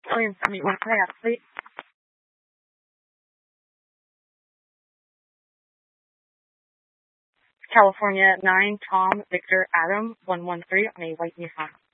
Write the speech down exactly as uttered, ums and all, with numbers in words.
William, I mean, one class, please. California nine, Tom, Victor, Adam, one one three on a white Nissan.